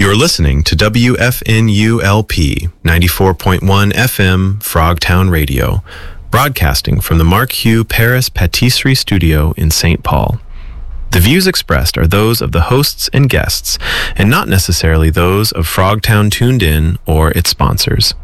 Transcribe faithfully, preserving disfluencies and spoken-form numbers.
You're listening to W F N U L P ninety-four point one F M Frogtown Radio, broadcasting from the Mark Hugh Paris Patisserie Studio in Saint Paul. The views expressed are those of the hosts and guests, and not necessarily those of Frogtown Tuned In or its sponsors.